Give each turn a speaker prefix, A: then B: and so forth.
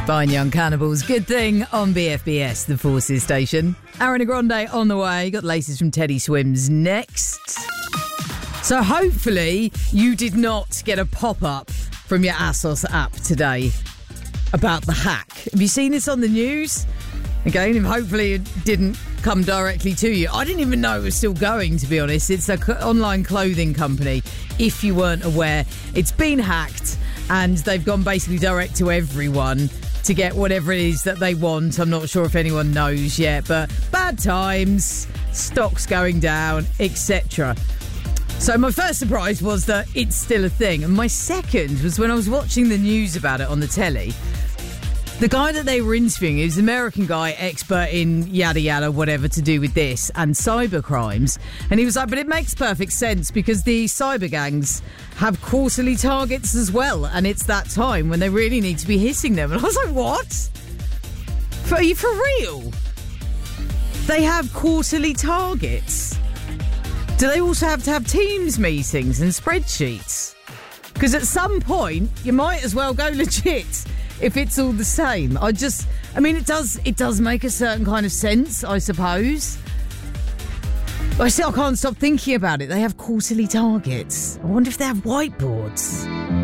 A: Fine Young Cannibals, good thing on BFBS, the Forces station. Ariana Grande on the way, got laces from Teddy Swims next. So hopefully you did not get a pop-up from your ASOS app today about the hack. Have you seen this on the news? Again, hopefully it didn't come directly to you. I didn't even know it was still going, to be honest. It's an online clothing company. If you weren't aware, it's been hacked and they've gone basically direct to everyone to get whatever it is that they want. I'm not sure if anyone knows yet, but bad times, stocks going down, etc. So my first surprise was that it's still a thing. And my second was when I was watching the news about it on the telly. The guy that they were interviewing is an American guy, expert in yada yada, whatever to do with this and cyber crimes. And he was like, but it makes perfect sense because the cyber gangs have quarterly targets as well. And it's that time when they really need to be hitting them. And I was like, what? Are you for real? They have quarterly targets. Do they also have to have Teams meetings and spreadsheets? Because at some point, you might as well go legit. If it's all the same, it does make a certain kind of sense, I suppose. But I can't stop thinking about it. They have quarterly targets. I wonder if they have whiteboards.